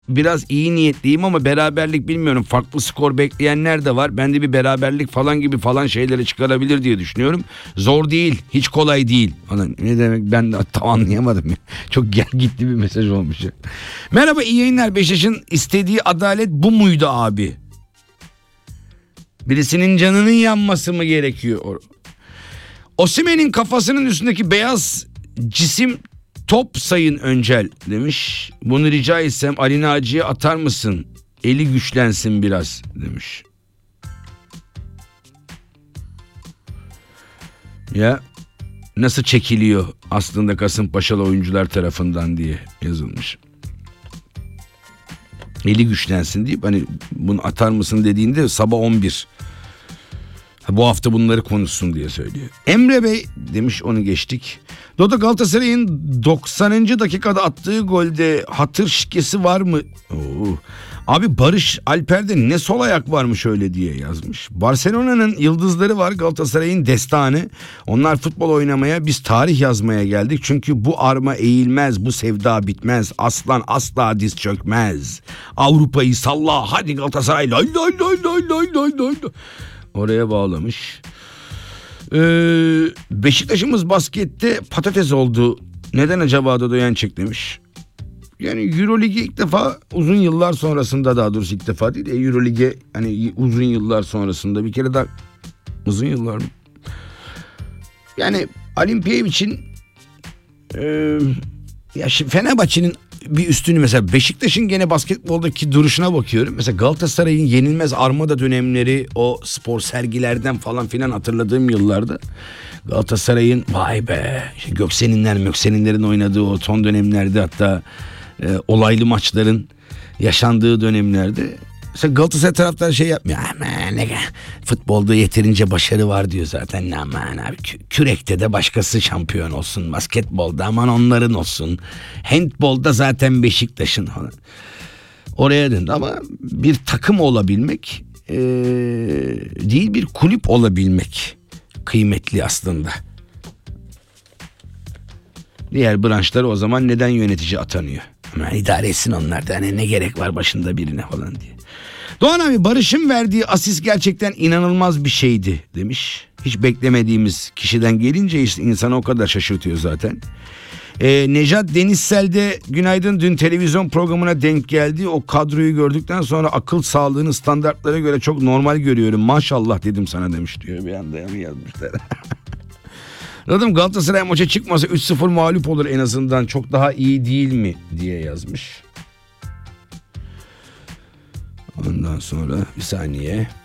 biraz iyi niyetliyim ama beraberlik bilmiyorum. Farklı skor bekleyenler de var. Ben de bir beraberlik falan gibi falan şeyleri çıkarabilir diye düşünüyorum. Zor değil. Hiç kolay değil. Ne demek, ben de tam anlayamadım ya. Çok gel gitti bir mesaj olmuş ya. Merhaba, iyi yayınlar. Beşiktaş'ın istediği adalet bu muydu abi? Birisinin canının yanması mı gerekiyor? Osimhen'in kafasının üstündeki beyaz cisim top Sayın Öncel demiş. Bunu rica etsem Ali Naci'ye atar mısın? Eli güçlensin biraz demiş. Ya nasıl çekiliyor aslında Kasımpaşalı oyuncular tarafından diye yazılmış. Eli güçlensin deyip hani bunu atar mısın dediğinde sabah 11. Bu hafta bunları konuşsun diye söylüyor. Emre Bey demiş, onu geçtik. Dodo, Galatasaray'ın 90. dakikada attığı golde hatır şikesi var mı? Abi Barış Alper'de ne sol ayak varmış öyle diye yazmış. Barcelona'nın yıldızları var, Galatasaray'ın destanı. Onlar futbol oynamaya, biz tarih yazmaya geldik. Çünkü bu arma eğilmez, bu sevda bitmez. Aslan asla diz çökmez. Avrupa'yı salla hadi Galatasaray. Lay lay lay lay lay lay lay. Oraya bağlamış. Beşiktaş'ımız baskette patates oldu. Neden acaba Dodo Yençek demiş. Yani Euroligi ilk defa uzun yıllar sonrasında, daha doğrusu ilk defa değil. Eurolig'e hani uzun yıllar sonrasında bir kere daha, uzun yıllar mı? Yani Olimpiyev için ya Fenerbahçe'nin bir üstünü, mesela Beşiktaş'ın gene basketboldaki duruşuna bakıyorum. Mesela Galatasaray'ın yenilmez armada dönemleri, o spor sergilerden falan filan hatırladığım yıllarda Galatasaray'ın vay be işte Göksen'inlerin oynadığı o son dönemlerde, hatta olaylı maçların yaşandığı dönemlerde mesela Galatasaray taraftarı şey yapmıyor. Aman ne futbolda yeterince başarı var diyor zaten. Aman abi kürekte de başkası şampiyon olsun. Basketbolda aman onların olsun. Handbolda zaten Beşiktaş'ın falan. Oraya döndü ama bir takım olabilmek değil, bir kulüp olabilmek kıymetli aslında. Diğer branşlar o zaman neden yönetici atanıyor? Ama idare etsin onlar da, hani ne gerek var başında birine falan diye. Doğan abi, Barış'ın verdiği asist gerçekten inanılmaz bir şeydi demiş. Hiç beklemediğimiz kişiden gelince işte insanı o kadar şaşırtıyor zaten. Nejat Denizsel'de günaydın, dün televizyon programına denk geldi. O kadroyu gördükten sonra akıl sağlığını standartlara göre çok normal görüyorum. Maşallah dedim sana demiş diyor. Bir anda yani yazmışlar. Dedim Galatasaray maça çıkmasa 3-0 mağlup olur en azından, çok daha iyi değil mi diye yazmış. Ondan sonra bir saniye.